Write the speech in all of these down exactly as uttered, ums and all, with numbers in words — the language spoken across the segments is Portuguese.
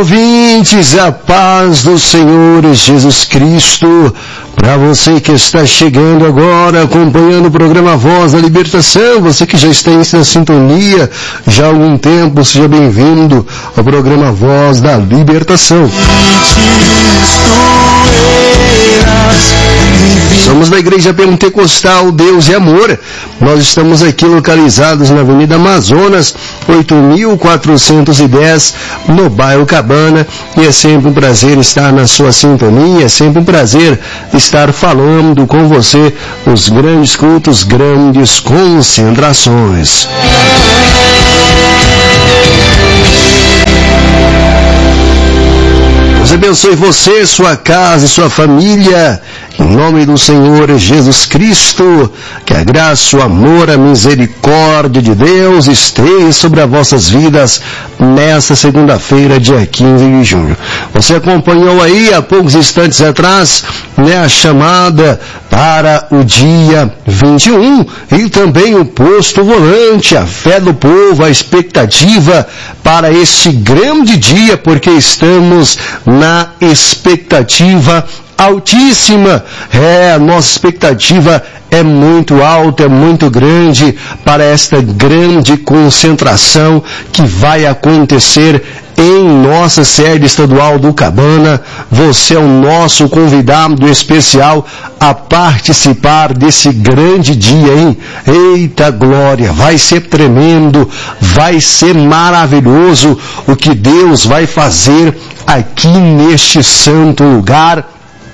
ouvintes, a paz do Senhor Jesus Cristo. Para você que está chegando agora, acompanhando o programa Voz da Libertação, você que já está em sintonia já há algum tempo, seja bem-vindo ao programa Voz da Libertação. Somos da Igreja Pentecostal Deus e Amor. Nós estamos aqui localizados na Avenida Amazonas, oito mil quatrocentos e dez, no bairro Cabana, e é sempre um prazer estar na sua sintonia, é sempre um prazer estar falando com você os grandes cultos, grandes concentrações. Deus abençoe você, sua casa e sua família, em nome do Senhor Jesus Cristo. Que a graça, o amor, a misericórdia de Deus esteja sobre as vossas vidas nesta segunda-feira, dia quinze de junho. Você acompanhou aí há poucos instantes atrás, né, a chamada para o dia vinte e um e também o posto volante, a fé do povo, a expectativa para este grande dia, porque estamos na expectativa altíssima. É, a nossa expectativa é muito alta, é muito grande para esta grande concentração que vai acontecer em nossa sede estadual do Cabana. Você é o nosso convidado especial a participar desse grande dia, hein? Eita glória, vai ser tremendo, vai ser maravilhoso o que Deus vai fazer aqui neste santo lugar.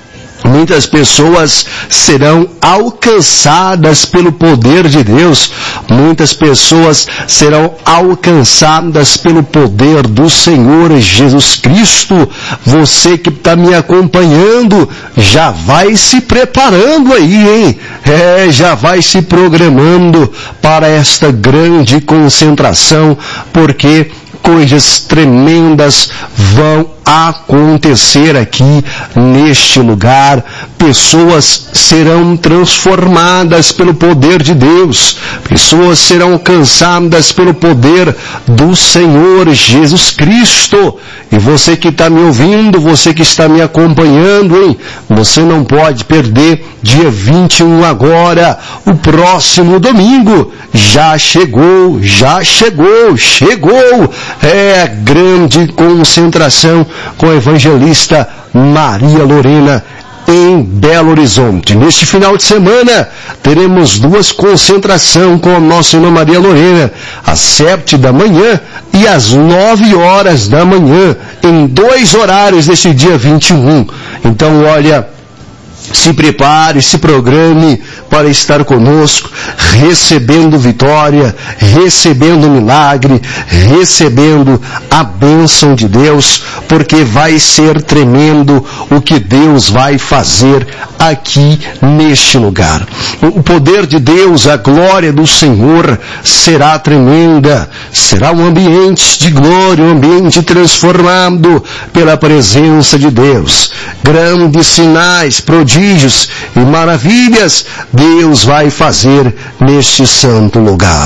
Muitas pessoas serão alcançadas pelo poder de Deus. Muitas pessoas serão alcançadas pelo poder do Senhor Jesus Cristo. Você que está me acompanhando, já vai se preparando aí, hein? É, já vai se programando para esta grande concentração, porque coisas tremendas vão acontecer aqui neste lugar. Pessoas serão transformadas pelo poder de Deus. Pessoas serão alcançadas pelo poder do Senhor Jesus Cristo. E você que está me ouvindo, você que está me acompanhando, hein? Você não pode perder dia vinte e um agora, o próximo domingo. Já chegou, já chegou, chegou. É a grande concentração com a evangelista Maria Lorena em Belo Horizonte. Neste final de semana, teremos duas concentrações com a nossa irmã Maria Lorena, às sete da manhã e às nove horas da manhã, em dois horários deste dia vinte e um. Então, olha, se prepare, se programe para estar conosco, recebendo vitória, recebendo milagre, recebendo a bênção de Deus, porque vai ser tremendo o que Deus vai fazer aqui neste lugar. O poder de Deus, a glória do Senhor será tremenda, será um ambiente de glória, um ambiente transformado pela presença de Deus. Grandes sinais, prodígios e maravilhas Deus vai fazer neste santo lugar.